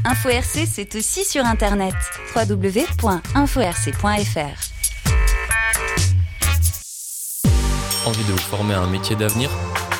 Info RC, c'est aussi sur Internet. www.inforc.fr. Envie de vous former à un métier d'avenir ?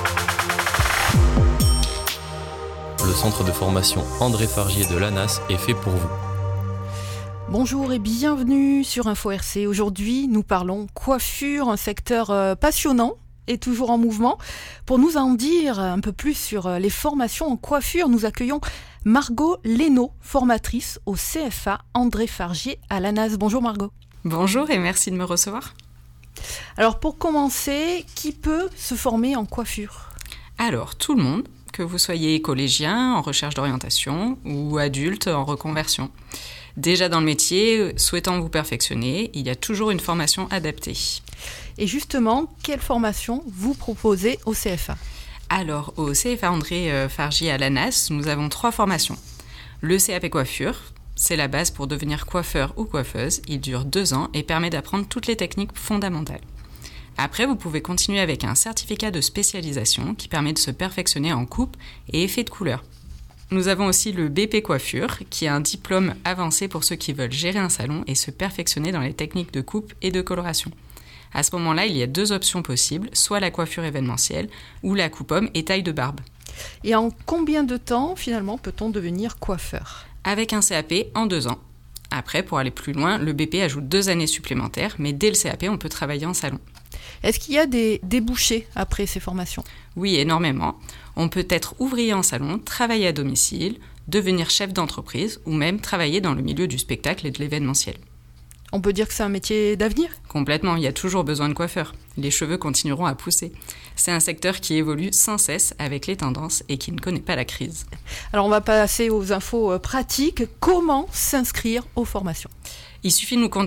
Le centre de formation André Fargier de l'ANAS est fait pour vous. Bonjour et bienvenue sur Info RC. Aujourd'hui, nous parlons coiffure, un secteur passionnant et toujours en mouvement. Pour nous en dire un peu plus sur les formations en coiffure, nous accueillons Margot Leno, formatrice au CFA André Fargier à l'ANAS. Bonjour Margot. Bonjour et merci de me recevoir. Alors pour commencer, qui peut se former en coiffure ? Alors, tout le monde, que vous soyez collégien en recherche d'orientation ou adulte en reconversion. Déjà dans le métier, souhaitant vous perfectionner, il y a toujours une formation adaptée. Et justement, quelle formation vous proposez au CFA ? Alors, au CFA André Fargier à l'ANAS, nous avons 3 formations. Le CAP coiffure, c'est la base pour devenir coiffeur ou coiffeuse. Il dure 2 ans et permet d'apprendre toutes les techniques fondamentales. Après, vous pouvez continuer avec un certificat de spécialisation qui permet de se perfectionner en coupe et effet de couleur. Nous avons aussi le BP coiffure, qui est un diplôme avancé pour ceux qui veulent gérer un salon et se perfectionner dans les techniques de coupe et de coloration. À ce moment-là, il y a 2 options possibles, soit la coiffure événementielle ou la coupe-homme et taille de barbe. Et en combien de temps, finalement, peut-on devenir coiffeur ? Avec un CAP en 2 ans. Après, pour aller plus loin, le BP ajoute 2 années supplémentaires, mais dès le CAP, on peut travailler en salon. Est-ce qu'il y a des débouchés après ces formations ? Oui, énormément. On peut être ouvrier en salon, travailler à domicile, devenir chef d'entreprise ou même travailler dans le milieu du spectacle et de l'événementiel. On peut dire que c'est un métier d'avenir ? Complètement, il y a toujours besoin de coiffeurs. Les cheveux continueront à pousser. C'est un secteur qui évolue sans cesse avec les tendances et qui ne connaît pas la crise. Alors on va passer aux infos pratiques. Comment s'inscrire aux formations ? Il suffit de nous contacter